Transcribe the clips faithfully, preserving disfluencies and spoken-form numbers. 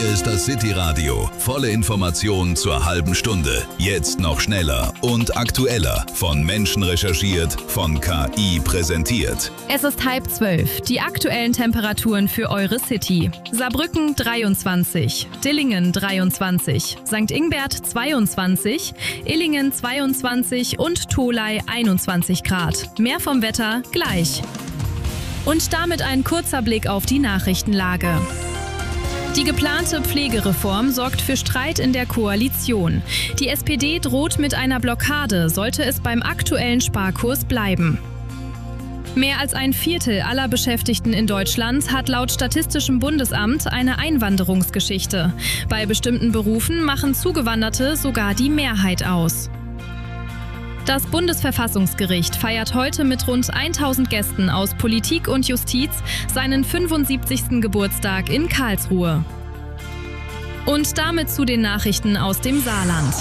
Hier ist das City Radio. Volle Informationen zur halben Stunde. Jetzt noch schneller und aktueller. Von Menschen recherchiert, von K I präsentiert. Es ist halb zwölf. Die aktuellen Temperaturen für eure City. Saarbrücken dreiundzwanzig, Dillingen dreiundzwanzig, Sankt Ingbert zweiundzwanzig, Illingen zweiundzwanzig und Tholey einundzwanzig Grad. Mehr vom Wetter gleich. Und damit ein kurzer Blick auf die Nachrichtenlage. Die geplante Pflegereform sorgt für Streit in der Koalition. Die S P D droht mit einer Blockade, sollte es beim aktuellen Sparkurs bleiben. Mehr als ein Viertel aller Beschäftigten in Deutschland hat laut Statistischem Bundesamt eine Einwanderungsgeschichte. Bei bestimmten Berufen machen Zugewanderte sogar die Mehrheit aus. Das Bundesverfassungsgericht feiert heute mit rund tausend Gästen aus Politik und Justiz seinen fünfundsiebzigsten Geburtstag in Karlsruhe. Und damit zu den Nachrichten aus dem Saarland.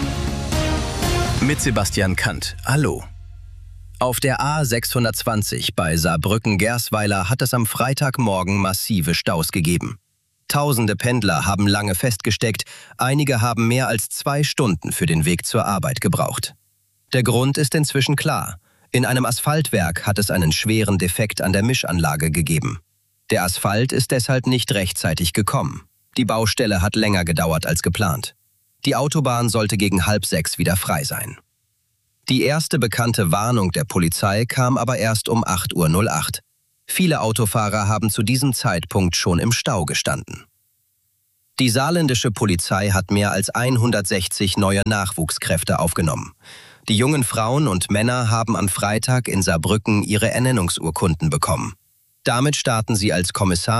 Mit Sebastian Kant. Hallo. Auf der A sechshundertzwanzig bei Saarbrücken-Gersweiler hat es am Freitagmorgen massive Staus gegeben. Tausende Pendler haben lange festgesteckt, einige haben mehr als zwei Stunden für den Weg zur Arbeit gebraucht. Der Grund ist inzwischen klar. In einem Asphaltwerk hat es einen schweren Defekt an der Mischanlage gegeben. Der Asphalt ist deshalb nicht rechtzeitig gekommen. Die Baustelle hat länger gedauert als geplant. Die Autobahn sollte gegen halb sechs wieder frei sein. Die erste bekannte Warnung der Polizei kam aber erst um acht Uhr acht. Viele Autofahrer haben zu diesem Zeitpunkt schon im Stau gestanden. Die saarländische Polizei hat mehr als hundertsechzig neue Nachwuchskräfte aufgenommen. Die jungen Frauen und Männer haben am Freitag in Saarbrücken ihre Ernennungsurkunden bekommen. Damit starten sie als Kommissar